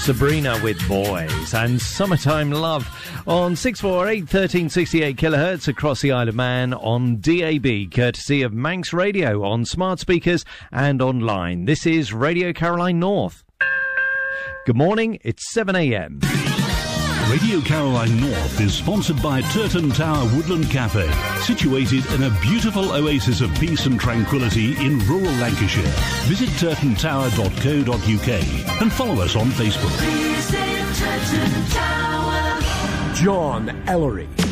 Sabrina with Boys and Summertime Love on 648 1368 kilohertz across the Isle of Man on DAB, courtesy of Manx Radio on smart speakers and online. This is Radio Caroline North. Good morning, it's 7 a.m. Radio Caroline North is sponsored by Turton Tower Woodland Cafe, situated in a beautiful oasis of peace and tranquility in rural Lancashire. Visit turtontower.co.uk and follow us on Facebook. John Ellery.